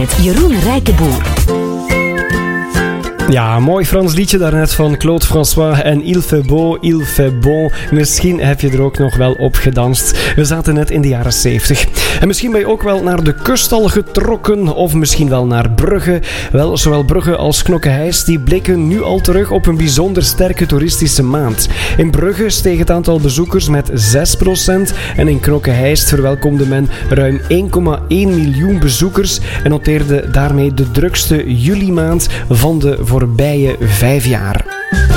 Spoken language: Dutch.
met Jeroen Rijkenboer. Ja, mooi Frans liedje daarnet van Claude François en Il fait beau, il fait bon. Misschien heb je er ook nog wel op gedanst. We zaten net in de jaren 70. En misschien ben je ook wel naar de kust al getrokken, of misschien wel naar Brugge. Wel, zowel Brugge als Knokke-Heist die blikken nu al terug op een bijzonder sterke toeristische maand. In Brugge steeg het aantal bezoekers met 6% en in Knokke-Heist verwelkomde men ruim 1,1 miljoen bezoekers en noteerde daarmee de drukste juli-maand van de voorbije 5 jaar.